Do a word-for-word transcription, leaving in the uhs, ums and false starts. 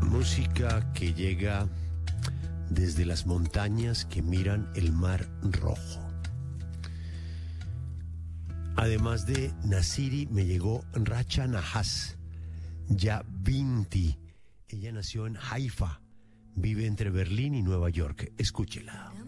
Música que llega desde las montañas que miran el Mar Rojo. Además de Nasiri, me llegó Racha Nahas, ya Binti. Ella nació en Haifa, vive entre Berlín y Nueva York. Escúchela.